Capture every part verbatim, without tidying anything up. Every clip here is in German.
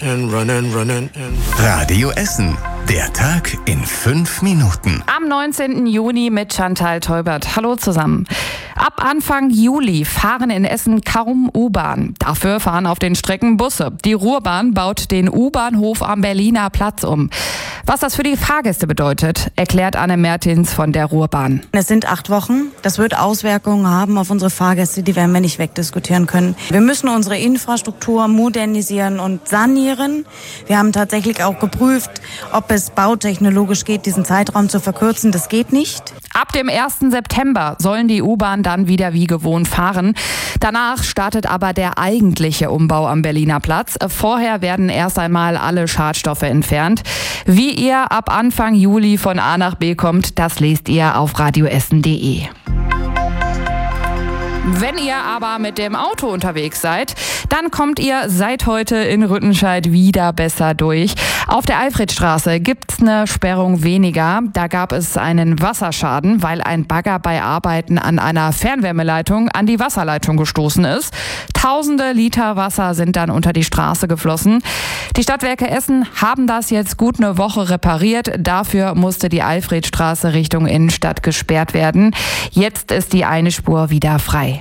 and running, running and Radio Essen. Der Tag in fünf Minuten. Am neunzehnten Juni mit Chantal Teubert. Hallo zusammen. Ab Anfang Juli fahren in Essen kaum U-Bahn. Dafür fahren auf den Strecken Busse. Die Ruhrbahn baut den U-Bahnhof am Berliner Platz um. Was das für die Fahrgäste bedeutet, erklärt Anne Mertins von der Ruhrbahn. Es sind acht Wochen. Das wird Auswirkungen haben auf unsere Fahrgäste, die werden wir nicht wegdiskutieren können. Wir müssen unsere Infrastruktur modernisieren und sanieren. Wir haben tatsächlich auch geprüft, ob es bautechnologisch geht, diesen Zeitraum zu verkürzen. Das geht nicht. Ab dem ersten September sollen die U-Bahn dann wieder wie gewohnt fahren. Danach startet aber der eigentliche Umbau am Berliner Platz. Vorher werden erst einmal alle Schadstoffe entfernt. Wie ihr ab Anfang Juli von A nach B kommt, das lest ihr auf radioessen punkt de. Wenn ihr aber mit dem Auto unterwegs seid, dann kommt ihr seit heute in Rüttenscheid wieder besser durch. Auf der Alfredstraße gibt's eine Sperrung weniger. Da gab es einen Wasserschaden, weil ein Bagger bei Arbeiten an einer Fernwärmeleitung an die Wasserleitung gestoßen ist. Tausende Liter Wasser sind dann unter die Straße geflossen. Die Stadtwerke Essen haben das jetzt gut eine Woche repariert. Dafür musste die Alfredstraße Richtung Innenstadt gesperrt werden. Jetzt ist die eine Spur wieder frei.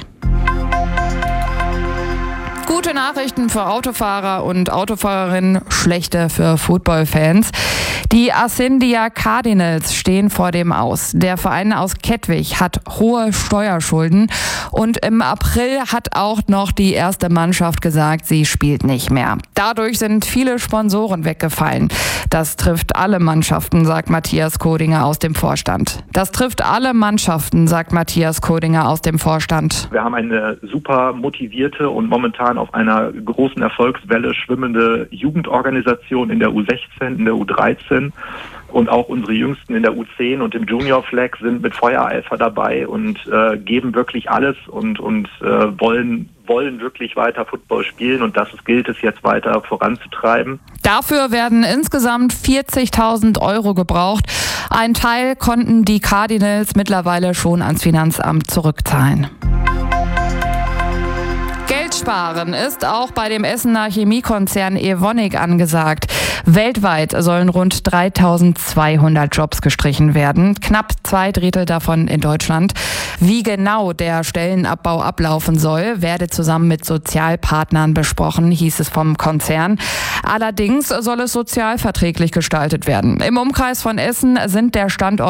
Gute Nachrichten für Autofahrer und Autofahrerinnen, schlechte für Footballfans. Die Ascendia Cardinals stehen vor dem Aus. Der Verein aus Kettwig hat hohe Steuerschulden und im April hat auch noch die erste Mannschaft gesagt, sie spielt nicht mehr. Dadurch sind viele Sponsoren weggefallen. Das trifft alle Mannschaften, sagt Matthias Kodinger aus dem Vorstand. Das trifft alle Mannschaften, sagt Matthias Kodinger aus dem Vorstand. Wir haben eine super motivierte und momentan auf einer großen Erfolgswelle schwimmende Jugendorganisation in der U sechzehn, in der U dreizehn und auch unsere Jüngsten in der U zehn und im Junior Flag sind mit Feuereifer dabei und äh, geben wirklich alles und und äh, wollen wollen wirklich weiter Football spielen und das gilt es jetzt weiter voranzutreiben. Dafür werden insgesamt vierzigtausend Euro gebraucht. Ein Teil konnten die Cardinals mittlerweile schon ans Finanzamt zurückzahlen. Geld sparen ist auch bei dem Essener Chemiekonzern Evonik angesagt. Weltweit sollen rund dreitausendzweihundert Jobs gestrichen werden, knapp zwei Drittel davon in Deutschland. Wie genau der Stellenabbau ablaufen soll, werde zusammen mit Sozialpartnern besprochen, hieß es vom Konzern. Allerdings soll es sozialverträglich gestaltet werden. Im Umkreis von Essen sind der Standort